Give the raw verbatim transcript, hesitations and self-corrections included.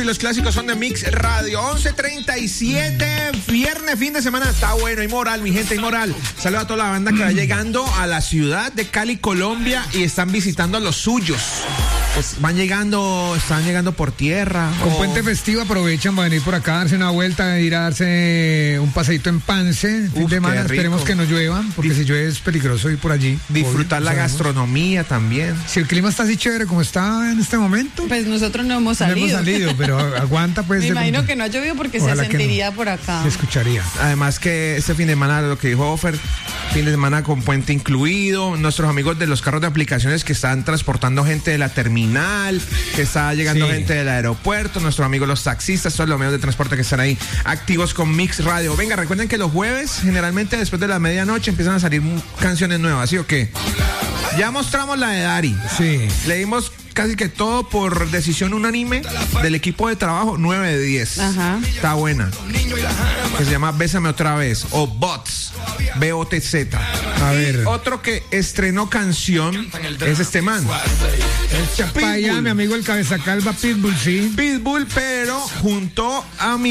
los clásicos son de Mix Radio. once treinta y siete, viernes, fin de semana. Está bueno, hay moral, mi gente, hay moral. Saludos a toda la banda que va llegando a la ciudad de Cali, Colombia, y están visitando a los suyos. Pues van llegando, están llegando por tierra. Con o... puente festivo aprovechan para venir por acá, darse una vuelta, ir a darse un paseíto en Pance. Fin Uf, de semana, qué rico. esperemos que no llueva, porque Dif- si llueve es peligroso ir por allí. Disfrutar Obvio, la sabemos. gastronomía también. Si el clima está así chévere como está en este momento, Pues nosotros no hemos no salido. hemos salido, pero aguanta pues. Me de imagino pronto. que no ha llovido porque Ojalá se que no. sentiría por acá. Se escucharía. Además que este fin de semana, lo que dijo Ofer, fin de semana con puente incluido, nuestros amigos de los carros de aplicaciones que están transportando gente de la terminal, que está llegando Sí. gente del aeropuerto, nuestros amigos los taxistas, todos los medios de transporte que están ahí activos con Mix Radio. Venga, recuerden que los jueves, generalmente después de la medianoche, empiezan a salir canciones nuevas, ¿sí o qué? Ya mostramos la de Dari. Sí. Leímos casi que todo por decisión unánime del equipo de trabajo, nueve de diez. Ajá. Está buena. Que se llama Bésame Otra Vez o Bots, B O T Z. A ver. Otro que estrenó canción es este man, Para allá, mi amigo el cabeza calva Pitbull, sí. Pitbull, pero junto a mi